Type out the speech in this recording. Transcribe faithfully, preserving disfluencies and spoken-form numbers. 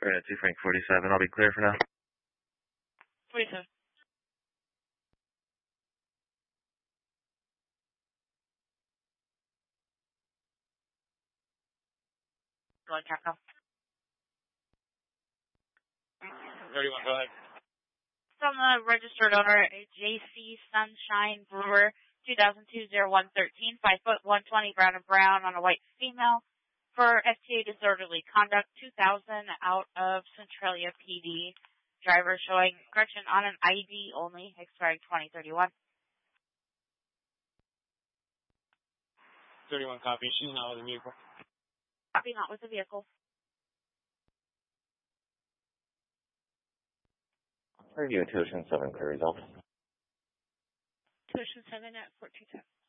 Alright, two Frank forty-seven. I'll be clear for now. forty-seven. Going Capcom. thirty-one, go ahead. From the registered owner, J C Sunshine Brewer, two thousand two oh one thirteen, five foot one twenty, brown and brown on a white female. For F T A disorderly conduct, two thousand out of Centralia P D. Driver showing correction on an I D only, expiring twenty thirty-one. thirty-one copy. She's not with the vehicle. Copy, not with the vehicle. Review two Ocean seven, clear result. two Ocean seven at fourteen ten.